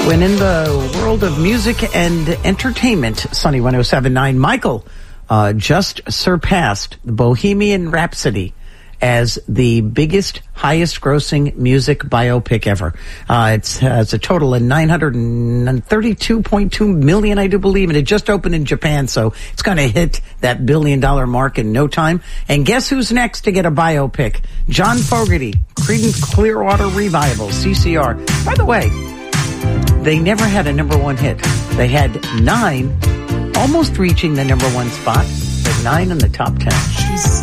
When in the world of music and entertainment, Sunny 107.9, Michael just surpassed the Bohemian Rhapsody as the biggest, highest-grossing music biopic ever. It has a total of $932.2 million, I do believe, and it just opened in Japan, so it's going to hit that billion-dollar mark in no time. And guess who's next to get a biopic? John Fogerty, Creedence Clearwater Revival, CCR. By the way, they never had a number one hit. They had 9, almost reaching the number one spot, but 9 in the top 10.